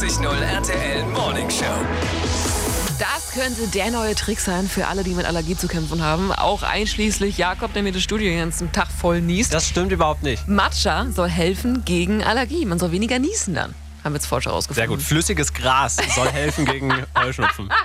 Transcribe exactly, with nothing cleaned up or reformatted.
vierundvierzig null R T L Morning Show. Das könnte der neue Trick sein für alle, die mit Allergie zu kämpfen haben. Auch einschließlich Jakob, der mir das Studio den ganzen Tag voll niest. Das stimmt überhaupt nicht. Matcha soll helfen gegen Allergie. Man soll weniger niesen dann. Haben wir jetzt Forscher rausgefunden. Sehr gut. Flüssiges Gras soll helfen gegen Heuschnupfen.